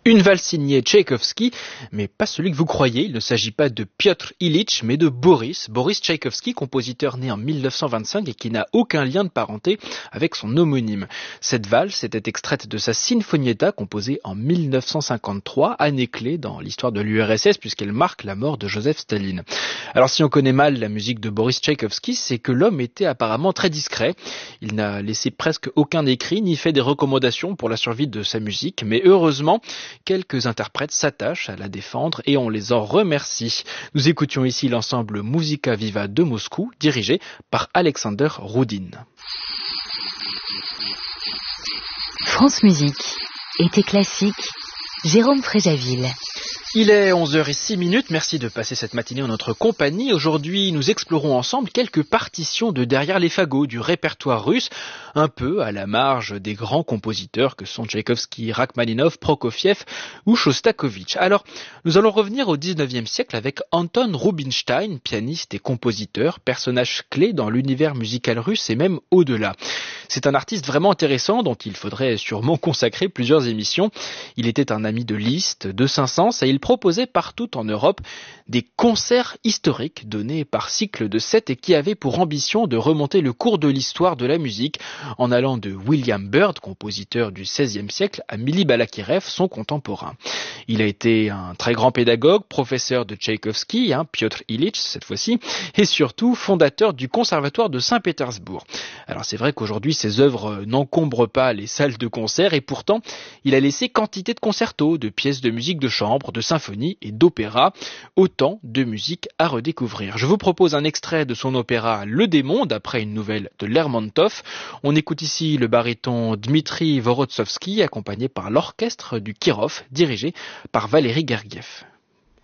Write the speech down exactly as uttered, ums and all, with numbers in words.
Une valse signée Tchaïkovski, mais pas celui que vous croyez. Il ne s'agit pas de Piotr Ilyich, mais de Boris. Boris Tchaïkovski, compositeur né en mille neuf cent vingt-cinq et qui n'a aucun lien de parenté avec son homonyme. Cette valse était extraite de sa Sinfonietta, composée en mille neuf cent cinquante-trois, année clé dans l'histoire de l'U R S S, puisqu'elle marque la mort de Joseph Staline. Alors si on connaît mal la musique de Boris Tchaïkovski, c'est que l'homme était apparemment très discret. Il n'a laissé presque aucun écrit, ni fait des recommandations pour la survie de sa musique, mais heureusement, quelques interprètes s'attachent à la défendre et on les en remercie. Nous écoutions ici l'ensemble Musica Viva de Moscou, dirigé par Alexander Roudin. France Musique, été classique, Jérôme Fréjaville. Il est onze heures zéro six, merci de passer cette matinée en notre compagnie. Aujourd'hui, nous explorons ensemble quelques partitions de derrière les fagots du répertoire russe, un peu à la marge des grands compositeurs que sont Tchaïkovski, Rachmaninov, Prokofiev ou Shostakovich. Alors, nous allons revenir au dix-neuvième siècle avec Anton Rubinstein, pianiste et compositeur, personnage clé dans l'univers musical russe et même au-delà. C'est un artiste vraiment intéressant dont il faudrait sûrement consacrer plusieurs émissions. Il était un ami de Liszt, de Saint-Saëns et il proposait partout en Europe des concerts historiques donnés par cycle de sept et qui avaient pour ambition de remonter le cours de l'histoire de la musique en allant de William Byrd, compositeur du seizième siècle, à Mili Balakirev, son contemporain. Il a été un très grand pédagogue, professeur de Tchaïkovski, hein, Piotr Ilyich cette fois-ci, et surtout fondateur du conservatoire de Saint-Pétersbourg. Alors c'est vrai qu'aujourd'hui ses œuvres n'encombrent pas les salles de concert et pourtant il a laissé quantité de concertos, de pièces de musique de chambre, de symphonies et d'opéra, autant de musique à redécouvrir. Je vous propose un extrait de son opéra Le Démon, d'après une nouvelle de Lermontov. On écoute ici le baryton Dmitri Vorotsovski, accompagné par l'orchestre du Kirov, dirigé par Valéry Gergiev.